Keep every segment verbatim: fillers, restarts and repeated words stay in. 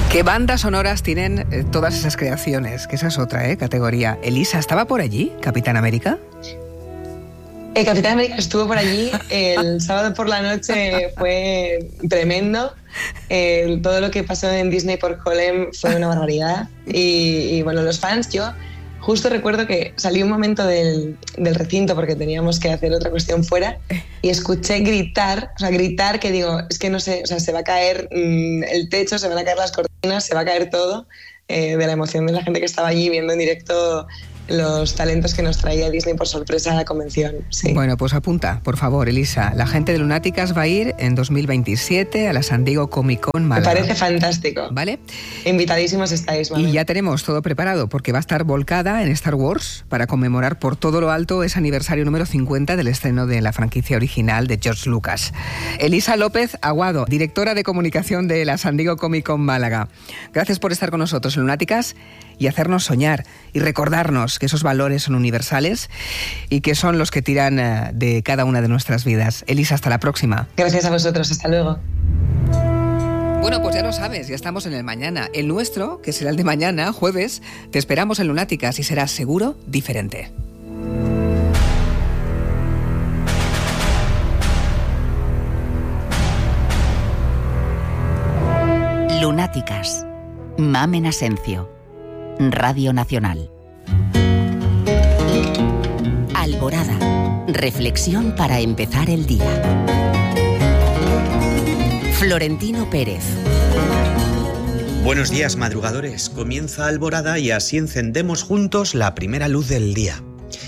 ¿Qué bandas sonoras tienen eh, todas esas creaciones? Que esa es otra ¿eh? categoría. Elisa, ¿estaba por allí, Capitán América? El Capitán América estuvo por allí. El sábado por la noche fue tremendo. Eh, todo lo que pasó en Disney por Holem fue una barbaridad. Y, y bueno, los fans, yo justo recuerdo que salí un momento del, del recinto porque teníamos que hacer otra cuestión fuera y escuché gritar, o sea, gritar que digo, es que no sé, o sea, se va a caer mmm, el techo, se van a caer las cortinas, se va a caer todo eh, de la emoción de la gente que estaba allí viendo en directo los talentos que nos traía Disney por sorpresa a la convención. Sí. Bueno, pues apunta, por favor, Elisa. La gente de Lunáticas va a ir en dos mil veintisiete a la San Diego Comic Con Málaga. Me parece fantástico. ¿Vale? Invitadísimos estáis, mami. Y ya tenemos todo preparado, porque va a estar volcada en Star Wars para conmemorar por todo lo alto ese aniversario número cincuenta del estreno de la franquicia original de George Lucas. Elisa López Aguado, directora de comunicación de la San Diego Comic Con Málaga. Gracias por estar con nosotros en Lunáticas y hacernos soñar y recordarnos que esos valores son universales y que son los que tiran de cada una de nuestras vidas. Elisa, hasta la próxima. Gracias a vosotros, hasta luego. Bueno, pues ya lo sabes, ya estamos en el mañana. El nuestro, que será el de mañana, jueves, te esperamos en Lunáticas y será seguro diferente. Lunáticas. Mamen Asencio. Radio Nacional. Alborada. Reflexión para empezar el día. Florentino Pérez. Buenos días, madrugadores. Comienza Alborada y así encendemos juntos la primera luz del día.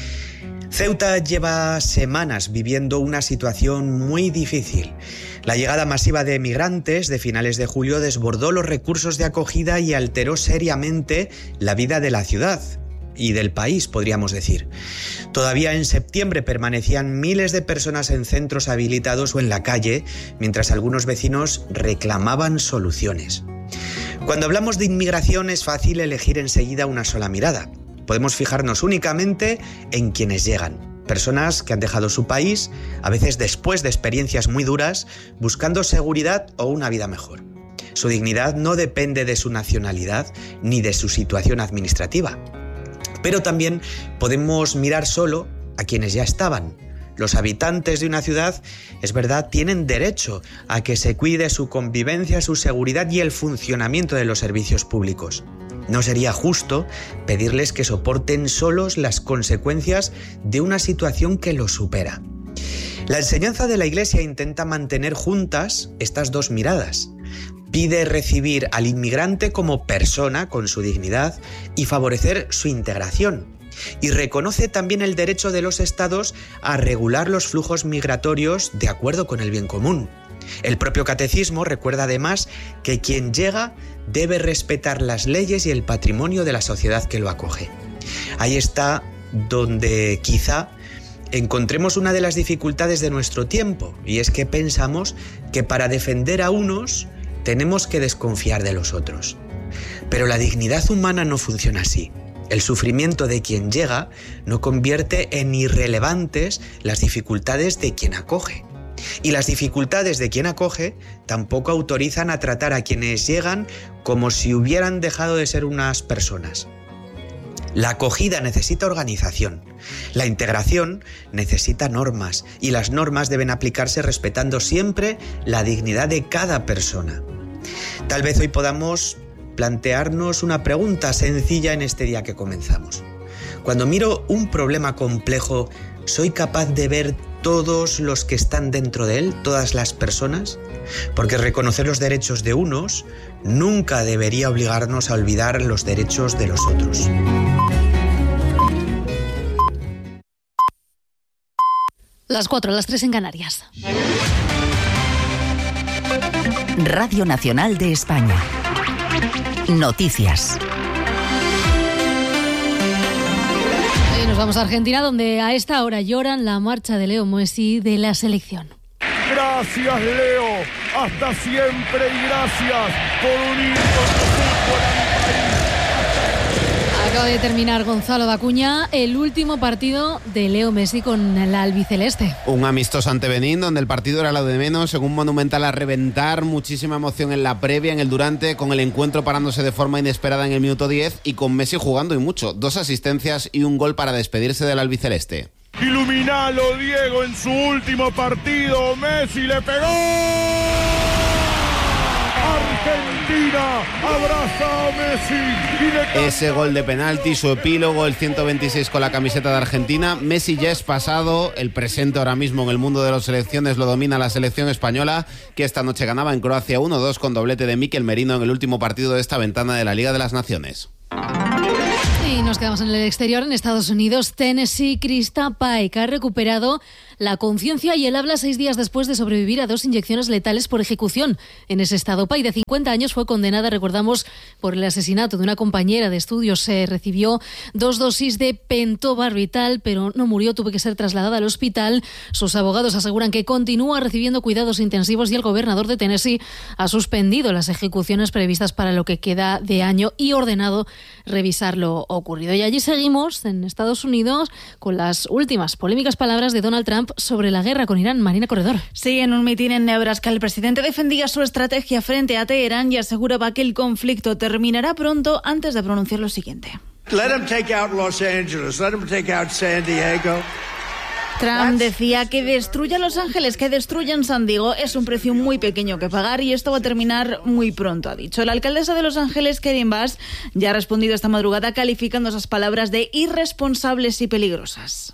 Ceuta lleva semanas viviendo una situación muy difícil. La llegada masiva de migrantes de finales de julio desbordó los recursos de acogida y alteró seriamente la vida de la ciudad y del país, podríamos decir. Todavía en septiembre permanecían miles de personas en centros habilitados o en la calle, mientras algunos vecinos reclamaban soluciones. Cuando hablamos de inmigración es fácil elegir enseguida una sola mirada. Podemos fijarnos únicamente en quienes llegan. Personas que han dejado su país, a veces después de experiencias muy duras, buscando seguridad o una vida mejor. Su dignidad no depende de su nacionalidad ni de su situación administrativa. Pero también podemos mirar solo a quienes ya estaban. Los habitantes de una ciudad, es verdad, tienen derecho a que se cuide su convivencia, su seguridad y el funcionamiento de los servicios públicos. No sería justo pedirles que soporten solos las consecuencias de una situación que los supera. La enseñanza de la Iglesia intenta mantener juntas estas dos miradas. Pide recibir al inmigrante como persona con su dignidad y favorecer su integración. Y reconoce también el derecho de los estados a regular los flujos migratorios de acuerdo con el bien común. El propio catecismo recuerda además que quien llega debe respetar las leyes y el patrimonio de la sociedad que lo acoge. Ahí está donde quizá encontremos una de las dificultades de nuestro tiempo, y es que pensamos que para defender a unos tenemos que desconfiar de los otros. Pero la dignidad humana no funciona así. El sufrimiento de quien llega no convierte en irrelevantes las dificultades de quien acoge. Y las dificultades de quien acoge tampoco autorizan a tratar a quienes llegan como si hubieran dejado de ser unas personas. La acogida necesita organización, la integración necesita normas y las normas deben aplicarse respetando siempre la dignidad de cada persona. Tal vez hoy podamos plantearnos una pregunta sencilla en este día que comenzamos. Cuando miro un problema complejo, ¿soy capaz de ver todos los que están dentro de él, todas las personas? Porque reconocer los derechos de unos nunca debería obligarnos a olvidar los derechos de los otros. Las cuatro, las tres en Canarias. Radio Nacional de España. Noticias. Y nos vamos a Argentina, donde a esta hora lloran la marcha de Leo Messi de la selección. Gracias, Leo. Hasta siempre y gracias por unir con tu fútbol a mi país. Acaba de terminar Gonzalo Dacuña el último partido de Leo Messi con la albiceleste. Un amistoso ante Benín, donde el partido era lo de menos, en un Monumental a reventar, muchísima emoción en la previa, en el durante, con el encuentro parándose de forma inesperada en el minuto diez y con Messi jugando y mucho. Dos asistencias y un gol para despedirse del albiceleste. Iluminalo, Diego, en su último partido. Messi le pegó. Argentina abraza a Messi. Y le... Ese gol de penalti, su epílogo, el ciento veintiséis con la camiseta de Argentina. Messi ya es pasado, el presente ahora mismo en el mundo de las selecciones lo domina la selección española, que esta noche ganaba en Croacia uno dos con doblete de Mikel Merino en el último partido de esta ventana de la Liga de las Naciones. Y nos quedamos en el exterior, en Estados Unidos. Tennessee Krista Paik ha recuperado la conciencia y el habla seis días después de sobrevivir a dos inyecciones letales por ejecución. En ese estado, Paik, de cincuenta años, fue condenada, recordamos, por el asesinato de una compañera de estudios. Se recibió dos dosis de pentobarbital, pero no murió, tuvo que ser trasladada al hospital. Sus abogados aseguran que continúa recibiendo cuidados intensivos y el gobernador de Tennessee ha suspendido las ejecuciones previstas para lo que queda de año y ordenado revisar lo ocurrido. Y allí seguimos, en Estados Unidos, con las últimas polémicas palabras de Donald Trump sobre la guerra con Irán. Marina Corredor. Sí, en un mitin en Nebraska, el presidente defendía su estrategia frente a Teherán y aseguraba que el conflicto terminará pronto antes de pronunciar lo siguiente. Let them take out Los Angeles, let them take out San Diego. Trump decía que destruya Los Ángeles, que destruyan San Diego, es un precio muy pequeño que pagar y esto va a terminar muy pronto, ha dicho. La alcaldesa de Los Ángeles, Karen Bass, ya ha respondido esta madrugada calificando esas palabras de irresponsables y peligrosas.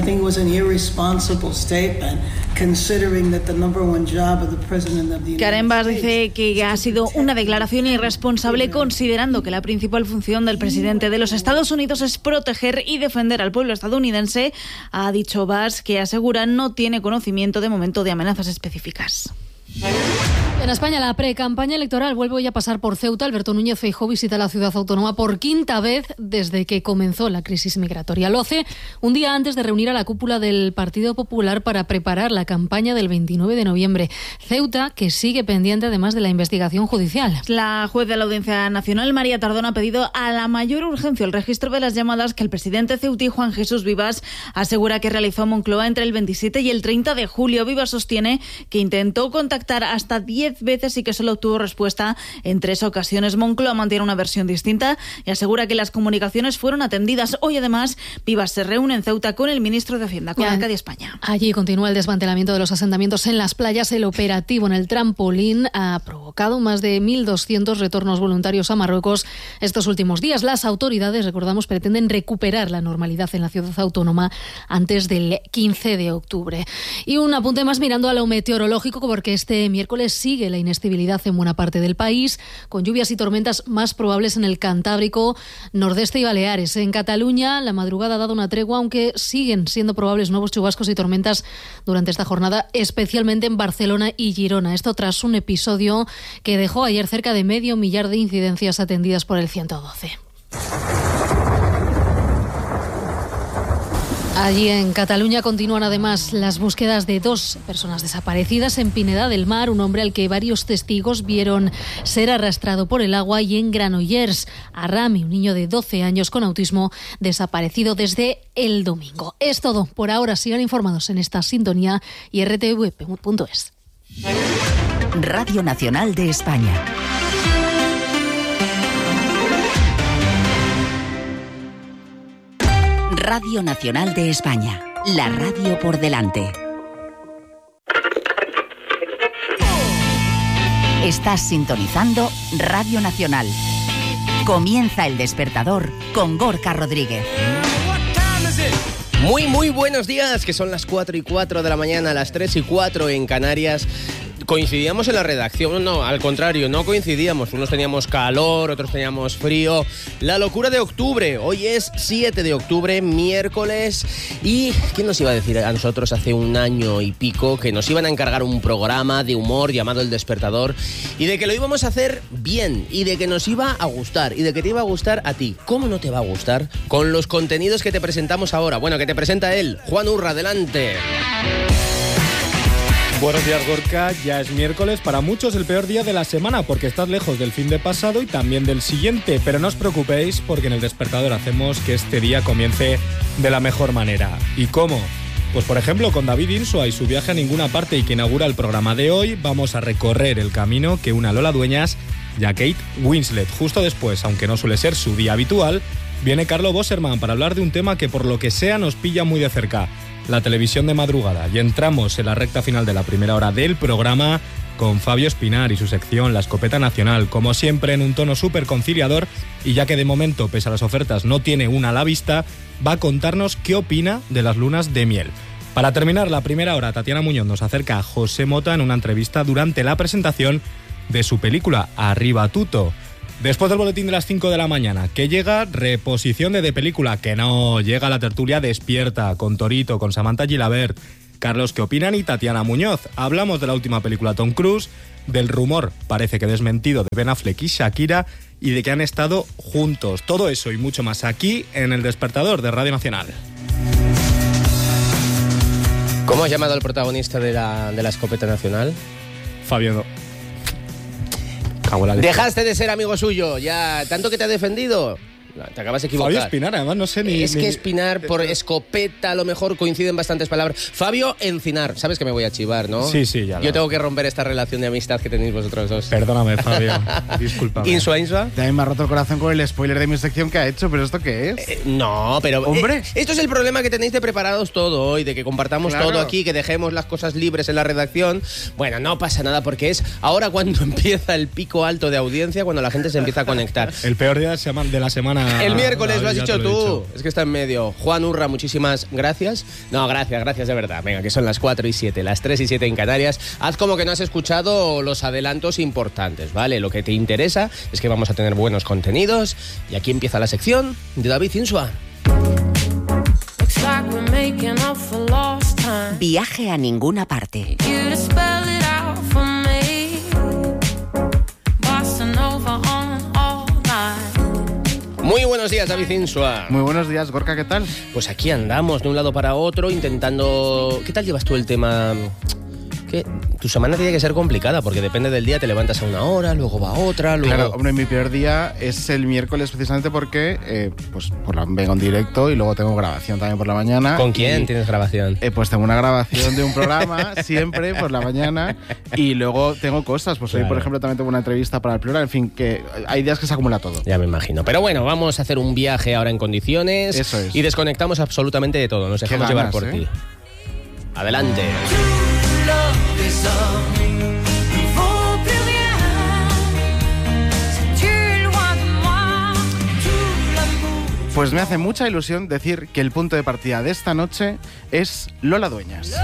Karen Bass dice que ha sido una declaración irresponsable considerando que la principal función del presidente de los Estados Unidos es proteger y defender al pueblo estadounidense. Ha dicho Bass que asegura no tiene conocimiento de momento de amenazas específicas. En España, la pre-campaña electoral vuelve hoy a pasar por Ceuta. Alberto Núñez Feijóo visita la ciudad autónoma por quinta vez desde que comenzó la crisis migratoria. Lo hace un día antes de reunir a la cúpula del Partido Popular para preparar la campaña del veintinueve de noviembre. Ceuta, que sigue pendiente además de la investigación judicial. La juez de la Audiencia Nacional, María Tardón, ha pedido a la mayor urgencia el registro de las llamadas que el presidente ceutí, Juan Jesús Vivas, asegura que realizó a Moncloa entre el veintisiete y el treinta de julio. Vivas sostiene que intentó contactar hasta diez veces y que solo obtuvo respuesta en tres ocasiones. Moncloa mantiene una versión distinta y asegura que las comunicaciones fueron atendidas. Hoy, además, Vivas se reúne en Ceuta con el ministro de Hacienda, con Arcadia España. Allí continúa el desmantelamiento de los asentamientos en las playas. El operativo en el trampolín ha provocado más de mil doscientos retornos voluntarios a Marruecos estos últimos días. Las autoridades, recordamos, pretenden recuperar la normalidad en la ciudad autónoma antes del quince de octubre. Y un apunte más mirando a lo meteorológico, porque este miércoles sigue la inestabilidad en buena parte del país, con lluvias y tormentas más probables en el Cantábrico, Nordeste y Baleares. En Cataluña, la madrugada ha dado una tregua, aunque siguen siendo probables nuevos chubascos y tormentas durante esta jornada, especialmente en Barcelona y Girona. Esto tras un episodio que dejó ayer cerca de medio millar de incidencias atendidas por el ciento doce. Allí en Cataluña continúan además las búsquedas de dos personas desaparecidas en Pineda del Mar, un hombre al que varios testigos vieron ser arrastrado por el agua, y en Granollers, a Rami, un niño de doce años con autismo desaparecido desde el domingo. Es todo por ahora. Sigan informados en esta sintonía y r t v punto es. Radio Nacional de España. Radio Nacional de España, la radio por delante. Estás sintonizando Radio Nacional. Comienza El Despertador con Gorka Rodríguez. Muy, muy buenos días, que son las cuatro y cuatro de la mañana, las tres y cuatro en Canarias. Coincidíamos en la redacción, no, al contrario, no coincidíamos. Unos teníamos calor, otros teníamos frío. La locura de octubre. Hoy es siete de octubre, miércoles. ¿Y quién nos iba a decir a nosotros hace un año y pico que nos iban a encargar un programa de humor llamado El Despertador, y de que lo íbamos a hacer bien, y de que nos iba a gustar, y de que te iba a gustar a ti? ¿Cómo no te va a gustar con los contenidos que te presentamos ahora? Bueno, que te presenta él, Juan Urra, adelante. Buenos días, Gorka. Ya es miércoles, para muchos el peor día de la semana porque estás lejos del fin de pasado y también del siguiente, pero no os preocupéis porque en El Despertador hacemos que este día comience de la mejor manera. ¿Y cómo? Pues por ejemplo con David Insua y su viaje a ninguna parte y que inaugura el programa de hoy. Vamos a recorrer el camino que une a Lola Dueñas y a Kate Winslet. Justo después, aunque no suele ser su día habitual, viene Carlo Bosserman para hablar de un tema que por lo que sea nos pilla muy de cerca: la televisión de madrugada. Y entramos en la recta final de la primera hora del programa con Fabio Espinar y su sección La Escopeta Nacional, como siempre en un tono súper conciliador, y ya que de momento, pese a las ofertas, no tiene una a la vista, va a contarnos qué opina de las lunas de miel. Para terminar la primera hora, Tatiana Muñoz nos acerca a José Mota en una entrevista durante la presentación de su película Arriba Tuto. Después del boletín de las cinco de la mañana, que llega reposición de De Película, que no, llega la tertulia Despierta, con Torito, con Samantha Gilabert, Carlos ¿Qué opinan? Y Tatiana Muñoz. Hablamos de la última película Tom Cruise, del rumor, parece que desmentido, de Ben Affleck y Shakira, y de que han estado juntos. Todo eso y mucho más aquí en El Despertador de Radio Nacional. ¿Cómo has llamado al protagonista de la, de la Escopeta Nacional? Fabio. Dejaste de ser amigo suyo, ya tanto que te ha defendido. Te acabas de equivocar. Fabio Espinar, además no sé ni... Es ni... que Espinar por escopeta a lo mejor coinciden bastantes palabras. Fabio Encinar, sabes que me voy a chivar, ¿no? Sí, sí, ya. Yo tengo que romper esta relación de amistad que tenéis vosotros dos. Perdóname, Fabio. Discúlpame. Insua, Insua. También me ha roto el corazón con el spoiler de mi sección que ha hecho, pero ¿esto qué es? Eh, no, pero... ¡Hombre! Eh, esto es el problema que tenéis de preparados todo hoy, de que compartamos Claro. todo aquí, que dejemos las cosas libres en la redacción. Bueno, no pasa nada porque es ahora cuando empieza el pico alto de audiencia, cuando la gente se empieza a conectar. El peor día de la semana... El miércoles, lo has ya dicho te lo he tú. dicho. Es que está en medio. Juan Urra, muchísimas gracias. No, gracias, gracias de verdad. Venga, que son las cuatro y siete, las tres y siete en Canarias. Haz como que no has escuchado los adelantos importantes, ¿vale? Lo que te interesa es que vamos a tener buenos contenidos. Y aquí empieza la sección de David Insua. Viaje a ninguna parte. Muy buenos días, David Insua. Muy buenos días, Gorka, ¿qué tal? Pues aquí andamos de un lado para otro intentando... ¿Qué tal llevas tú el tema...? ¿Qué? Tu semana tiene que ser complicada porque depende del día, te levantas a una hora, luego va a otra, luego... Claro, hombre, mi peor día es el miércoles precisamente porque eh, pues por la, vengo en directo y luego tengo grabación también por la mañana. ¿Con quién y, tienes grabación? Eh, pues tengo una grabación de un programa siempre por la mañana y luego tengo cosas. Pues Claro. hoy, por ejemplo, también tengo una entrevista para el Plural. En fin, que hay días que se acumula todo. Ya me imagino. Pero bueno, vamos a hacer un viaje ahora en condiciones. Eso es. Y desconectamos absolutamente de todo. Nos Qué dejamos llevar ganas, por ¿eh? ti. Adelante. Pues me hace mucha ilusión decir que el punto de partida de esta noche es Lola Dueñas.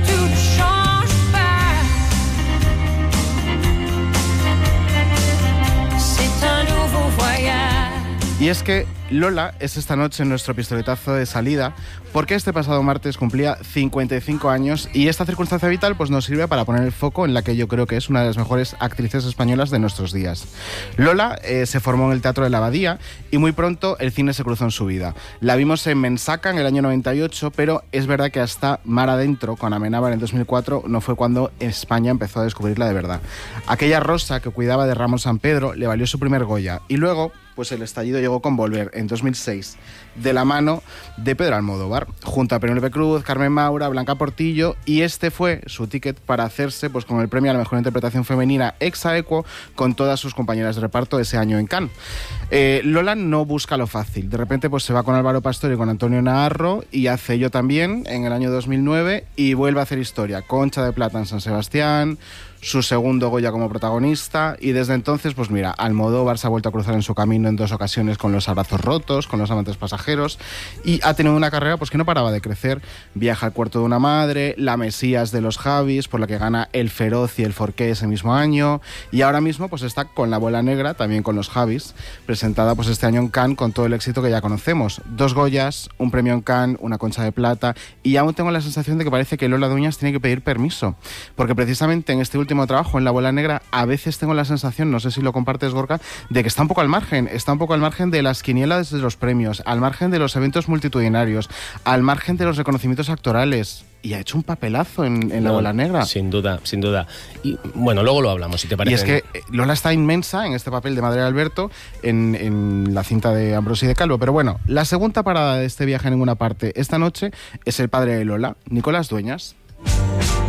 Y es que Lola es esta noche nuestro pistoletazo de salida porque este pasado martes cumplía cincuenta y cinco años y esta circunstancia vital pues nos sirve para poner el foco en la que yo creo que es una de las mejores actrices españolas de nuestros días. Lola eh, se formó en el Teatro de la Abadía y muy pronto el cine se cruzó en su vida. La vimos en Mensaca en el año noventa y ocho, pero es verdad que hasta Mar Adentro con Amenábar en dos mil cuatro no fue cuando España empezó a descubrirla de verdad. Aquella rosa que cuidaba de Ramón San Pedro le valió su primer Goya y luego pues el estallido llegó con Volver en dos mil seis, de la mano de Pedro Almodóvar, junto a Penélope Cruz, Carmen Maura, Blanca Portillo, y este fue su ticket para hacerse pues con el premio a la mejor interpretación femenina ex aequo con todas sus compañeras de reparto ese año en Cannes. Eh, Lola no busca lo fácil, de repente pues se va con Álvaro Pastor y con Antonio Naharro y hace Yo también en el año dos mil nueve y vuelve a hacer historia, Concha de Plata en San Sebastián, su segundo Goya como protagonista y desde entonces, pues mira, Almodóvar se ha vuelto a cruzar en su camino en dos ocasiones con Los abrazos rotos, con Los amantes pasajeros y ha tenido una carrera pues que no paraba de crecer. Viaja al cuarto de una madre, La Mesías de los Javis, por la que gana El Feroz y El Forqué ese mismo año y ahora mismo pues está con La Bola Negra, también con los Javis, presentada pues este año en Cannes con todo el éxito que ya conocemos. Dos Goyas, un premio en Cannes, una Concha de Plata y aún tengo la sensación de que parece que Lola Dueñas tiene que pedir permiso, porque precisamente en este último trabajo en La Bola Negra a veces tengo la sensación, no sé si lo compartes Gorka, de que está un poco al margen, está un poco al margen de las quinielas de los premios, al margen de los eventos multitudinarios, al margen de los reconocimientos actorales y ha hecho un papelazo en, en La Bola Negra. Sin duda, sin duda. Y bueno, luego lo hablamos, si te parece. Y es que Lola está inmensa en este papel de Madre de Alberto en, en la cinta de Ambrosi de Calvo. Pero bueno, la segunda parada de este viaje a ninguna parte esta noche es el padre de Lola, Nicolás Dueñas.